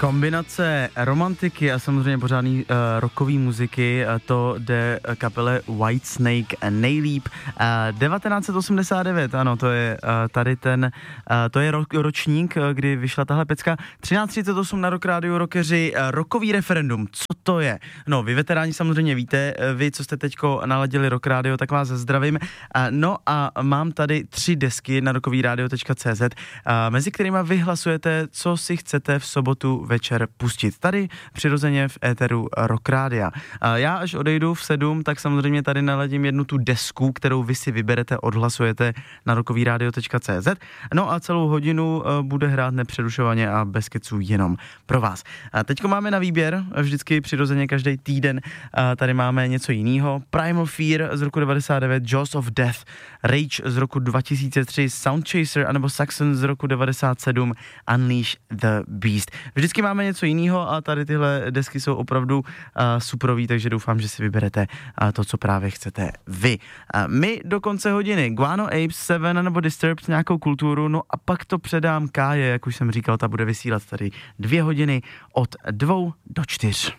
Kombinace romantiky a samozřejmě pořádný rockový muziky, to jde kapele Whitesnake nejlíp. 1989, ano, to je tady to je ročník, kdy vyšla tahle pecka. 13:38 na Rock Radio Rockeři, rockový referendum, co to je? No, vy veteráni samozřejmě víte, vy, co jste teďko naladili Rock Radio, tak vás zdravím. No a mám tady 3 desky na rockovyradio.cz, mezi kterými vy hlasujete, co si chcete v sobotu večer pustit. Tady přirozeně v éteru Rock Rádia. Já až odejdu v 7, tak samozřejmě tady naladím jednu tu desku, kterou vy si vyberete, odhlasujete na rockovyradio.cz. No a celou hodinu bude hrát nepřerušovaně a bez keců jenom pro vás. Teďko máme na výběr, vždycky přirozeně každý týden tady máme něco jiného. Primal Fear z roku 99, Jaws of Death, Rage z roku 2003, Soundchaser anebo Saxon z roku 97, Unleash the Beast. Vždycky máme něco jiného a tady tyhle desky jsou opravdu superový, takže doufám, že si vyberete to, co právě chcete vy. My do konce hodiny Guano Apes, Seven nebo Disturbed, nějakou kulturu, no a pak to předám Káje, jak už jsem říkal, ta bude vysílat tady 2 hodiny od 2 do 4.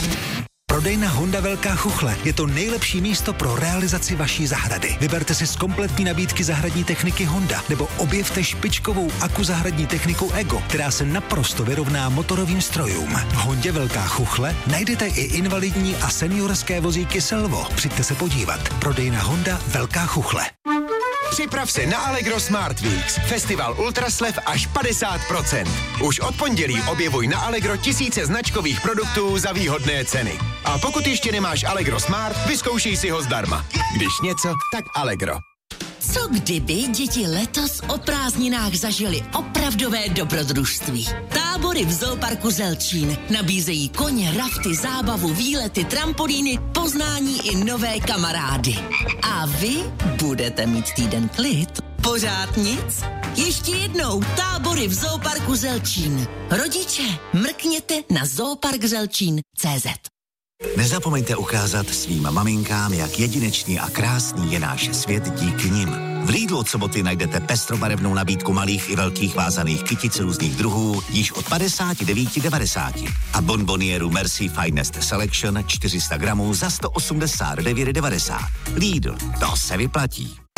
Prodejna Honda Velká Chuchle je to nejlepší místo pro realizaci vaší zahrady. Vyberte si z kompletní nabídky zahradní techniky Honda nebo objevte špičkovou akuzahradní techniku Ego, která se naprosto vyrovná motorovým strojům. V Hondě Velká Chuchle najdete i invalidní a seniorské vozíky Selvo. Přijďte se podívat. Prodejna Honda Velká Chuchle. Připrav se na Allegro Smart Weeks. Festival ultraslev až 50%. Už od pondělí objevuj na Allegro tisíce značkových produktů za výhodné ceny. A pokud ještě nemáš Allegro Smart, vyzkoušej si ho zdarma. Když něco, tak Allegro. Co kdyby děti letos o prázdninách zažili opravdové dobrodružství? Tábory v zooparku Zelčín nabízejí koně, rafty, zábavu, výlety, trampolíny, poznání i nové kamarády. A vy budete mít týden klid. Pořád nic? Ještě jednou tábory v zooparku Zelčín. Rodiče, mrkněte na zooparkzelčín.cz. Nezapomeňte ukázat svým maminkám, jak jedinečný a krásný je náš svět díky nim. V Lidlu od soboty najdete pestrobarevnou nabídku malých i velkých vázaných kytic různých druhů již od 59,90 a bonbonieru Merci Finest Selection 400 gramů za 189,90. Lidl, to se vyplatí.